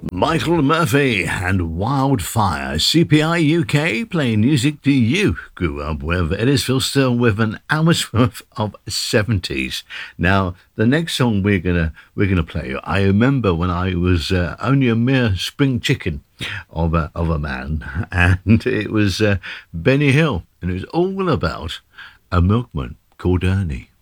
Michael Murphy and Wildfire. CPI UK playing music that you grew up with. It is Phil Still with an hour's worth of 70s. Now, the next song we're gonna play, I remember when I was only a mere spring chicken of a man, and it was Benny Hill, and it was all about a milkman called Ernie.